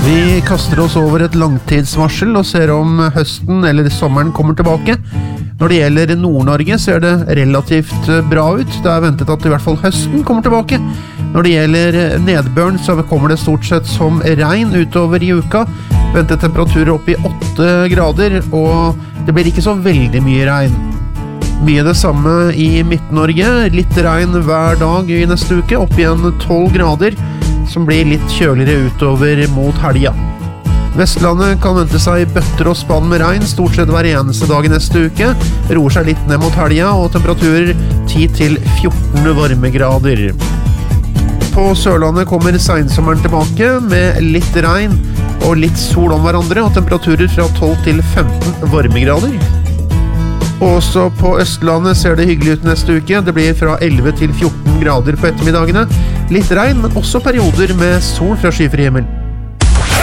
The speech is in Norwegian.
Vi kaster oss over et langtidsvarsel og ser om høsten eller sommeren kommer tilbake. Når det gjelder Nord-Norge ser det relativt bra ut. Det er ventet at i hvert fall høsten kommer tilbake. Når det gjelder nedbøren så kommer det stort sett som regn utover i uka. Ventet temperaturer opp i 8 grader, og det blir ikke så veldig mye regn. Mye det samme i Midt-Norge. Litt regn hver dag i neste uke, opp igjen 12 grader, som blir litt kjøligere utover mot helga. Vestlandet kan vente seg bøtter og spann med regn stort sett hver eneste dag i neste uke. Roer seg litt ned mot helga, og temperaturer 10-14 varmegrader. På Sørlandet kommer sensommeren tilbake med litt regn og litt sol om hverandre, og temperaturer fra 12-15 varmegrader. Også på Østlandet ser det hyggelig ut neste uke. Det blir fra 11-14 grader på ettermiddagene. Litt regn, men også perioder med sol fra skyfri himmel.